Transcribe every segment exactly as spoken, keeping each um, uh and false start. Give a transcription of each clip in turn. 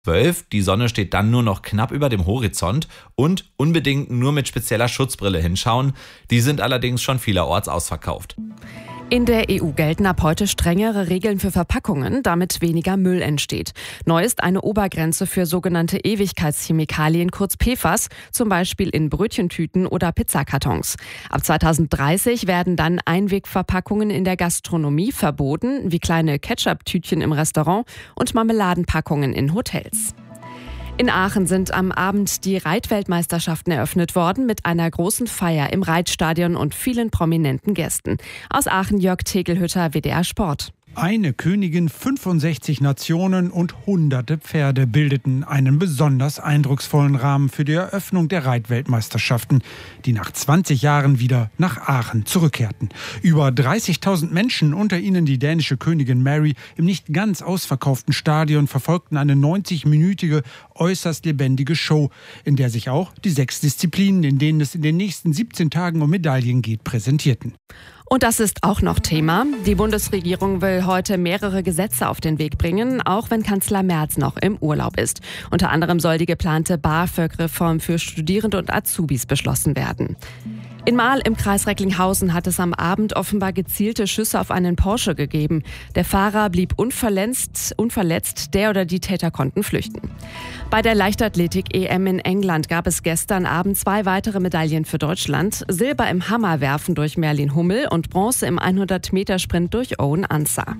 zwölf. Die Sonne steht dann nur noch knapp über dem Horizont und unbedingt nur mit spezieller Schutzbrille hinschauen. Die sind allerdings schon vielerorts ausverkauft. In der E U gelten ab heute strengere Regeln für Verpackungen, damit weniger Müll entsteht. Neu ist eine Obergrenze für sogenannte Ewigkeitschemikalien, kurz P F A S, zum Beispiel in Brötchentüten oder Pizzakartons. Ab zweitausenddreißig werden dann Einwegverpackungen in der Gastronomie verboten, wie kleine Ketchup-Tütchen im Restaurant und Marmeladenpackungen in Hotels. In Aachen sind am Abend die Reitweltmeisterschaften eröffnet worden mit einer großen Feier im Reitstadion und vielen prominenten Gästen. Aus Aachen Jörg Tegelhütter, W D R Sport. Eine Königin, fünfundsechzig Nationen und hunderte Pferde bildeten einen besonders eindrucksvollen Rahmen für die Eröffnung der Reitweltmeisterschaften, die nach zwanzig Jahren wieder nach Aachen zurückkehrten. Über dreißigtausend Menschen, unter ihnen die dänische Königin Mary, im nicht ganz ausverkauften Stadion verfolgten eine neunzig-minütige, äußerst lebendige Show, in der sich auch die sechs Disziplinen, in denen es in den nächsten siebzehn Tagen um Medaillen geht, präsentierten. Und das ist auch noch Thema. Die Bundesregierung will heute mehrere Gesetze auf den Weg bringen, auch wenn Kanzler Merz noch im Urlaub ist. Unter anderem soll die geplante BAföG-Reform für Studierende und Azubis beschlossen werden. In Marl im Kreis Recklinghausen hat es am Abend offenbar gezielte Schüsse auf einen Porsche gegeben. Der Fahrer blieb unverletzt, unverletzt, der oder die Täter konnten flüchten. Bei der Leichtathletik-E M in England gab es gestern Abend zwei weitere Medaillen für Deutschland. Silber im Hammerwerfen durch Merlin Hummel und Bronze im hundert-Meter-Sprint durch Owen Ansah.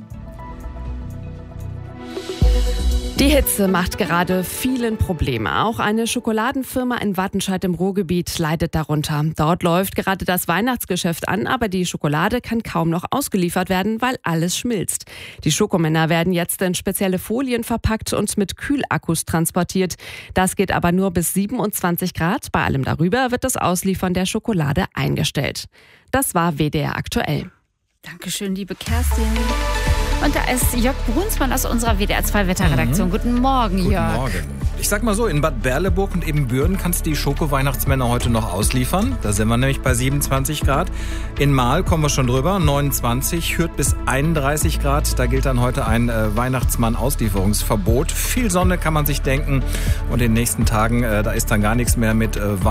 Die Hitze macht gerade vielen Probleme. Auch eine Schokoladenfirma in Wattenscheid im Ruhrgebiet leidet darunter. Dort läuft gerade das Weihnachtsgeschäft an, aber die Schokolade kann kaum noch ausgeliefert werden, weil alles schmilzt. Die Schokomänner werden jetzt in spezielle Folien verpackt und mit Kühlakkus transportiert. Das geht aber nur bis siebenundzwanzig Grad. Bei allem darüber wird das Ausliefern der Schokolade eingestellt. Das war W D R aktuell. Dankeschön, liebe Kerstin. Und da ist Jörg Brunsmann aus unserer W D R zwei Wetterredaktion. Mhm. Guten Morgen, Jörg. Guten Morgen. Ich sag mal so, in Bad Berleburg und Ebenbürden kannst du die Schoko-Weihnachtsmänner heute noch ausliefern. Da sind wir nämlich bei siebenundzwanzig Grad. In Marl kommen wir schon drüber, neunundzwanzig, Hürth bis einunddreißig Grad. Da gilt dann heute ein äh, Weihnachtsmann-Auslieferungsverbot. Viel Sonne kann man sich denken. Und in den nächsten Tagen, äh, da ist dann gar nichts mehr mit äh,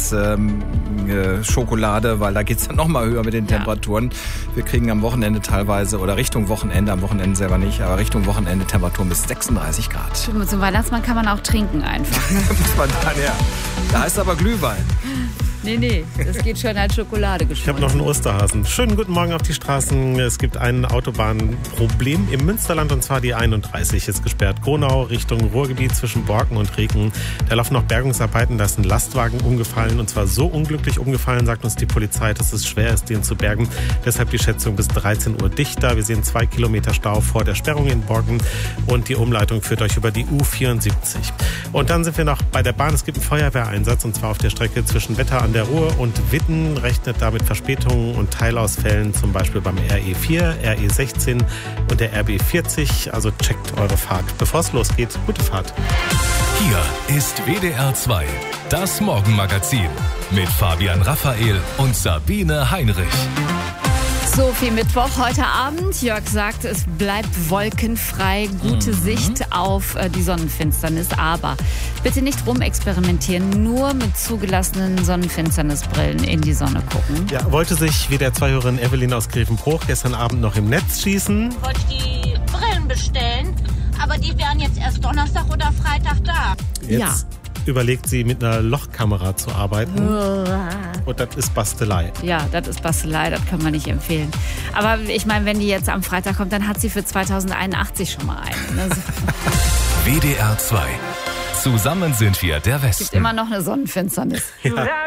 Weihnachtsschokolade, ähm, äh, weil da geht's dann noch mal höher mit den Temperaturen. Ja. Wir kriegen am Wochenende teilweise, oder Richtung Wochenende, am Wochenende selber nicht, aber Richtung Wochenende Temperaturen bis sechsunddreißig Grad. Zum Weihnachtsmann kann man auch trinken einfach. Ne? Muss man dann, ja. Da heißt aber Glühwein. Nee, nee, das geht schon als Schokolade geschmolzen. Ich habe noch einen Osterhasen. Schönen guten Morgen auf die Straßen. Es gibt ein Autobahnproblem im Münsterland, und zwar die einunddreißig ist gesperrt. Gronau Richtung Ruhrgebiet zwischen Borken und Reken. Da laufen noch Bergungsarbeiten, da ist ein Lastwagen umgefallen, und zwar so unglücklich umgefallen, sagt uns die Polizei, dass es schwer ist, den zu bergen. Deshalb die Schätzung bis dreizehn Uhr dichter. Wir sehen zwei Kilometer Stau vor der Sperrung in Borken, und die Umleitung führt euch über die U vierundsiebzig. Und dann sind wir noch bei der Bahn. Es gibt einen Feuerwehreinsatz, und zwar auf der Strecke zwischen Wetter an der Ruhr und Witten, rechnet damit Verspätungen und Teilausfällen, zum Beispiel beim R E vier, R E sechzehn und der R B vierzig. Also checkt eure Fahrt. Bevor es losgeht, gute Fahrt. Hier ist W D R zwei, das Morgenmagazin mit Fabian Raphael und Sabine Heinrich. So viel Mittwoch heute Abend. Jörg sagt, es bleibt wolkenfrei, gute mhm. Sicht auf äh, die Sonnenfinsternis. Aber bitte nicht rumexperimentieren, nur mit zugelassenen Sonnenfinsternisbrillen in die Sonne gucken. Ja, wollte sich W D R zwei-Hörerin Evelyn aus Grevenbruch gestern Abend noch im Netz schießen. Wollte ich die Brillen bestellen, aber die wären jetzt erst Donnerstag oder Freitag da. Jetzt ja. überlegt sie, mit einer Lochkamera zu arbeiten. Und das ist Bastelei. Ja, das ist Bastelei, das kann man nicht empfehlen. Aber ich meine, wenn die jetzt am Freitag kommt, dann hat sie für zweitausendeinundachtzig schon mal einen. Ne? W D R zwei. Zusammen sind wir der Westen. Es gibt immer noch eine Sonnenfinsternis. Ja.